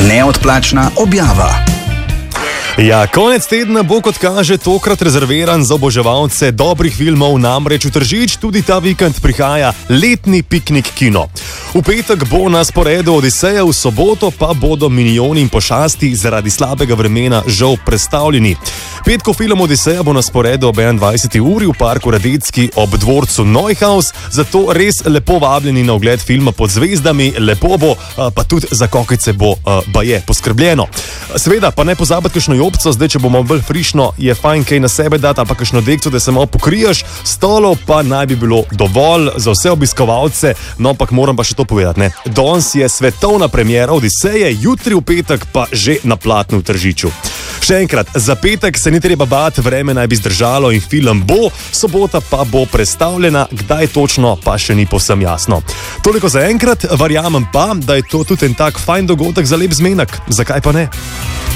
Neodplačna objava. Ja, konec tedna bo, kot kaže, tokrat rezerviran za oboževalce dobrih filmov, namreč v Tržič tudi ta vikend prihaja letni piknik kino. V petek bo na sporedu Odiseja, v soboto pa bodo Minijoni in pošasti zaradi slabega vremena žal prestavljeni. Petkov film Odiseja bo na sporedu ob 21. uri v parku Radecki ob dvorcu Neuhaus, zato res lepo vabljeni na ogled filma Pod zvezdami, lepo bo, pa tudi za kokice bo baje poskrbljeno. Seveda pa ne pozabiti kakšno jopco, zdaj če bomo bolj frišno, je fajn kaj na sebe dati, ali pa kakšno dekco, da se malo pokriješ, stolov pa naj bi bilo dovolj za vse obiskovalce, no ampak moram pa še to povedati, ne. Danes je svetovna premiera Odiseje, jutri v petek pa že na platnu v Tržiču. Še enkrat, za petek se ni treba bati, vreme naj bi zdržalo in film bo, sobota pa bo prestavljena, kdaj točno pa še ni povsem jasno. Toliko za enkrat, verjamem pa, da je to tudi en tak fajn dogodek za lep zmenek, zakaj pa ne?